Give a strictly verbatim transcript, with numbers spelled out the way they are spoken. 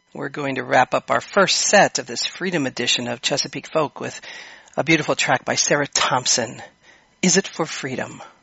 We're going to wrap up our first set of this Freedom edition of Chesapeake Folk with a beautiful track by Sarah Thompson, Is It for Freedom?